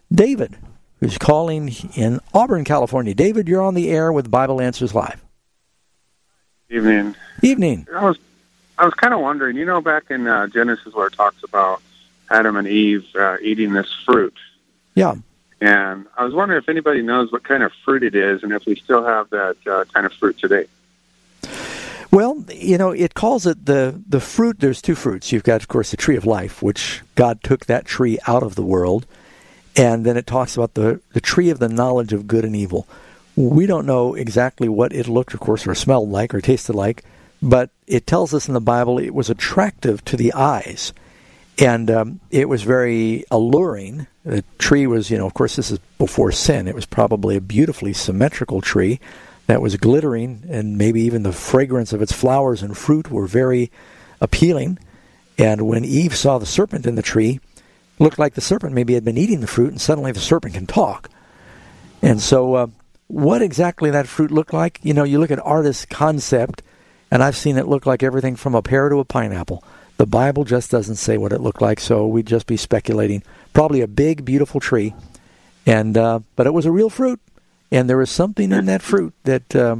David, who's calling in Auburn, California. David, you're on the air with Bible Answers Live. Evening. Evening. I was kind of wondering, back in Genesis where it talks about Adam and Eve eating this fruit. Yeah. And I was wondering if anybody knows what kind of fruit it is and if we still have that kind of fruit today. Well, it calls it the fruit. There's two fruits. You've got, of course, the tree of life, which God took that tree out of the world. And then it talks about the tree of the knowledge of good and evil. We don't know exactly what it looked, of course, or smelled like or tasted like, but it tells us in the Bible it was attractive to the eyes. And it was very alluring. The tree was, of course, this is before sin. It was probably a beautifully symmetrical tree that was glittering, and maybe even the fragrance of its flowers and fruit were very appealing. And when Eve saw the serpent in the tree, it looked like the serpent maybe had been eating the fruit, and suddenly the serpent can talk. And so what exactly that fruit looked like, you look at artist's concept, and I've seen it look like everything from a pear to a pineapple. The Bible just doesn't say what it looked like, so we'd just be speculating. Probably a big, beautiful tree, and but it was a real fruit, and there was something in that fruit that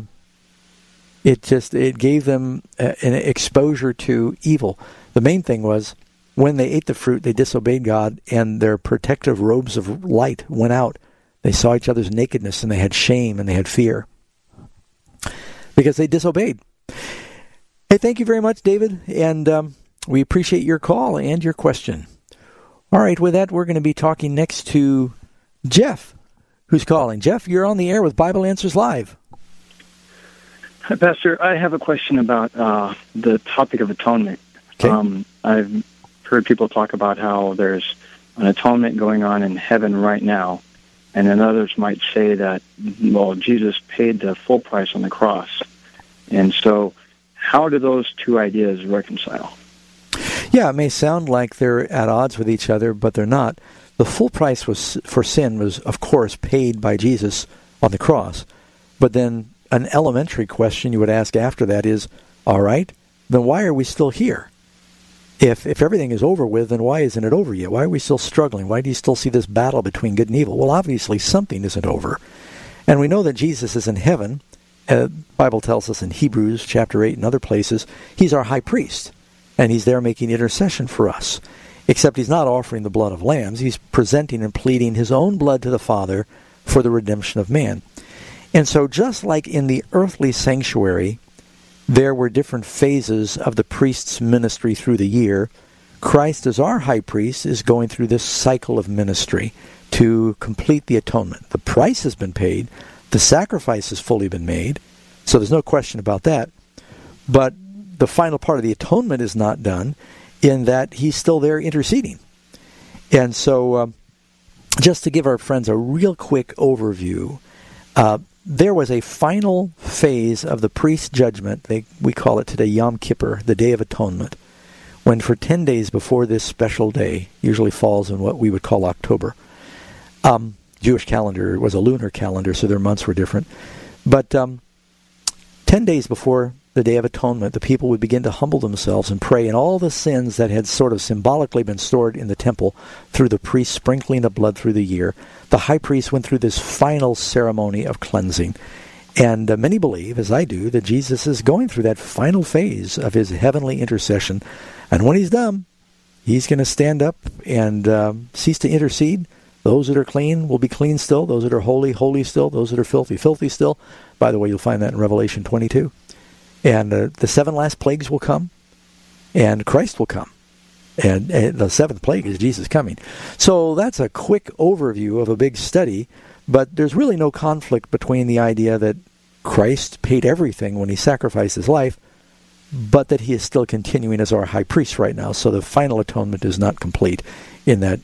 it gave them an exposure to evil. The main thing was when they ate the fruit, they disobeyed God, and their protective robes of light went out. They saw each other's nakedness, and they had shame, and they had fear because they disobeyed. Hey, thank you very much, David, and we appreciate your call and your question. All right, with that, we're going to be talking next to Jeff, who's calling. Jeff, you're on the air with Bible Answers Live. Hi, Pastor. I have a question about the topic of atonement. Okay. I've heard people talk about how there's an atonement going on in heaven right now, and then others might say that, well, Jesus paid the full price on the cross. And so how do those two ideas reconcile? Yeah, it may sound like they're at odds with each other, but they're not. The full price for sin was, of course, paid by Jesus on the cross. But then an elementary question you would ask after that is, all right, then why are we still here? If everything is over with, then why isn't it over yet? Why are we still struggling? Why do you still see this battle between good and evil? Well, obviously something isn't over. And we know that Jesus is in heaven. The Bible tells us in Hebrews chapter 8 and other places, he's our high priest. And he's there making intercession for us. Except he's not offering the blood of lambs. He's presenting and pleading his own blood to the Father for the redemption of man. And so just like in the earthly sanctuary, there were different phases of the priest's ministry through the year, Christ as our high priest is going through this cycle of ministry to complete the atonement. The price has been paid. The sacrifice has fully been made. So there's no question about that. But the final part of the atonement is not done in that he's still there interceding. And so just to give our friends a real quick overview, there was a final phase of the priest's judgment. We call it today Yom Kippur, the Day of Atonement, when for 10 days before this special day, usually falls in what we would call October. Jewish calendar was a lunar calendar, so their months were different. But 10 days before the Day of Atonement, the people would begin to humble themselves and pray, and all the sins that had sort of symbolically been stored in the temple through the priest sprinkling the blood through the year, the high priest went through this final ceremony of cleansing. And many believe, as I do, that Jesus is going through that final phase of his heavenly intercession. And when he's done, he's going to stand up and cease to intercede. Those that are clean will be clean still. Those that are holy, holy still. Those that are filthy, filthy still. By the way, you'll find that in Revelation 22. And the 7 last plagues will come, and Christ will come. And the 7th plague is Jesus coming. So that's a quick overview of a big study, but there's really no conflict between the idea that Christ paid everything when he sacrificed his life, but that he is still continuing as our high priest right now. So the final atonement is not complete in that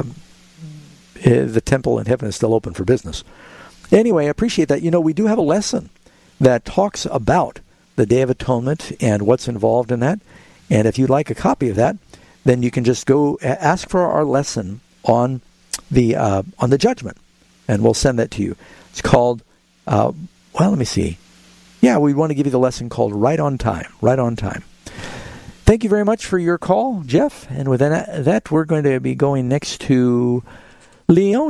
the temple in heaven is still open for business. Anyway, I appreciate that. We do have a lesson that talks about the Day of Atonement and what's involved in that. And if you'd like a copy of that, then you can just go ask for our lesson on the judgment, and we'll send that to you. It's called, let me see. Yeah, we want to give you the lesson called Right on Time. Right on Time. Thank you very much for your call, Jeff. And with that, we're going to be going next to Leon.